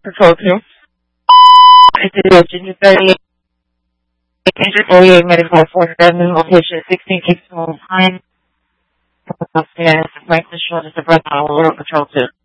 Patrol 2. It is Ginger 38. Ginger 38, medical 47, location 16 Kingston Pine. And Franklin Short is the breath on Patrol 2.